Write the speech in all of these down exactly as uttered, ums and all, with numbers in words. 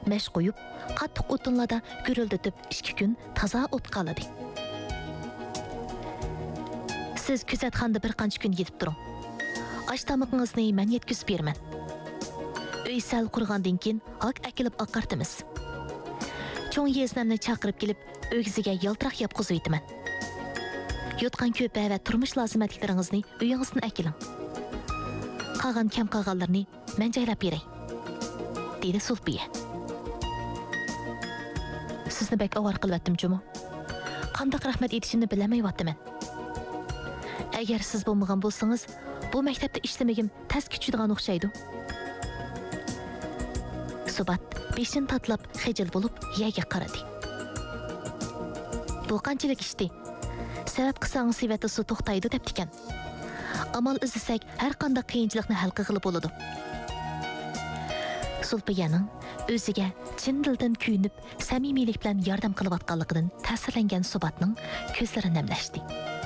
Мәш қойып, қаттық отынлада гүрілдітіп ішкі күн таза от қалады. Сіз күзәтханды бір қанч күн етіп тұрың. Аш тамықыңызны мен еткіз бермен. Өй сәл құрғанден кейін ақ әкеліп ақартымыз. Чоң езнәмні чақырып келіп, өгізіге елтірақ япқыз өйтімен. Йотқан көпі әвәт тұрмыш лазымәтліктеріңізні өйіңіздің әкелің. Қаған кәм қағаларыны мен жайлап берей, дейді Сулпия. Сізні бәк ауар қылып әттім жұмы. Қандақ рахмет етішімді білемей ваттымен. Әгер сіз болмаған болсаңыз, бұл мәктепті іштемегім тәс күчідіған оқшайды. Субат бешін татлап хежіл болып еге қарады. Бұл қанчылық ішті. Сәбәп қысаңыз себеті су тоқтайды деп тікен. Амал ізісәк, әр қанда қиынчылықны хәлқы қылып олуду. Сулпияның өзіге чин ділден күйініп, сәмимилік білән ярдам қылып атқанлығыдан тәсірленген Субатның көзлері нәмләшті.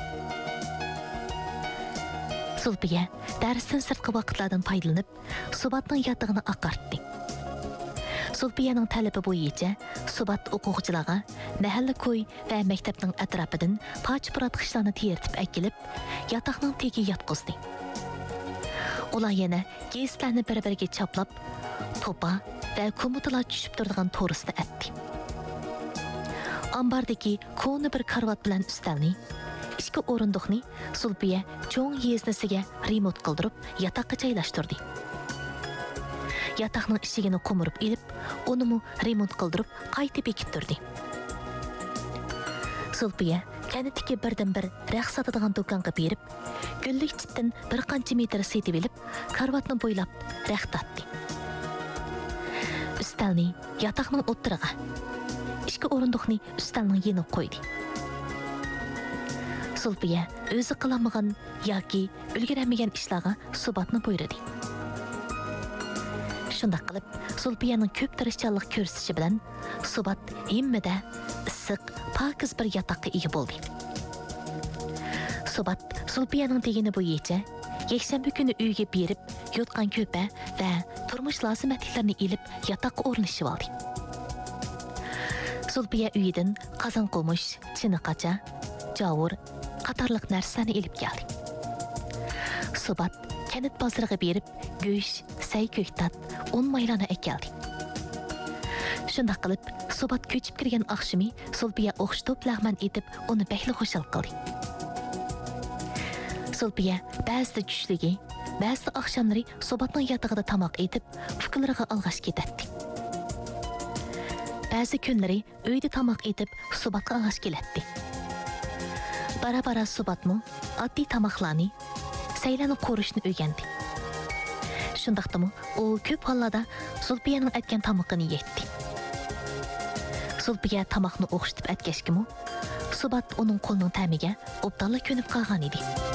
Сулпия дәрістен сыртқы вақытладан пайдаланып, Субатның ятығыны ақартты. Сулпияның тәліпі бойынша Субат оқуғычыларға мәхәллі көй вә мәктептің әтрапыдың пач-пырат қышланы тиертіп әкеліп, ятақның теге ятқызды. Ола ені гейстләні бір-бірге чаплап, топа вә комутыла түшіп тұрдыған торысты әтті. Амбардеки коны бір карват білән үстәлні, ішкі орындықны Сулпия чоң езнісіге ремонт қылдырып, ятаққа жайлаштырды. Ятақның ішігені қомырып еліп, оны му ремонт қылдырып, қайтып екіттірді. Сулпия кәнетіке бірден-бір рәқ сатыдыған дұқанға беріп, гүллік чіттін бір қанчы метр сетіп еліп, карватны бойлап рәқ татты. Үстәлні ятақның оттырыға, ішкі орындықны үстәлнің ені қойды. Сулпия өзі қыламыған, яки үлгерәмеген ішлаға Субатны бойрады. Шындақ қылып, Сулпияның көп тырышчалық көрсіші білән, Субат еммеде ысық, пакыз бір ятаққа ие болды. Субат Сулпияның дегені бойынша, екшәмбі күні үйге беріп, йотқан көпі вә тұрмыш лазым әтілеріні еліп, ятаққа орнышы алды. Сулпия үйдің қазан қомыш, чыны қача, жауыр, қатарлық нәрсәні еліп келді. Субат кәнет базырға беріп, гөш, сәй көктат, он майланы әкелді. Шындақ қылып, Субат көчіп кірген ақшымы Сулпия оқшытып лағман етіп, оны бәхлі қошал қылды. Сулпия бәзді күшліге, бәзді ақшамлары Субатның ятығыда тамақ етіп, фүкілеріға алғаш кететті. Бәзі күнлері өйді тамақ етіп, Субатқа алғаш келетті. Бара-бара Субатмы адди тамақланы, сәйләні қорышын өйгенді. Шындақтымы, о көп қаллада Сулпияның әткен тамақыны етті. Сулпия тамақны оқшытып әткешкімі, Субат оның қолының тәмеге опталы көніп қалған еді.